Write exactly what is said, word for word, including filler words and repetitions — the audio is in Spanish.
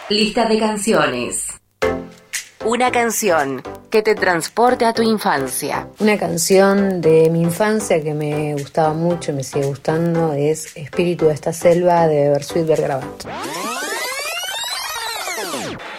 Lista de canciones. Una canción que te transporte a tu infancia. Una canción de mi infancia que me gustaba mucho y me sigue gustando es Espíritu de esta selva de Bersuit Vergarabat.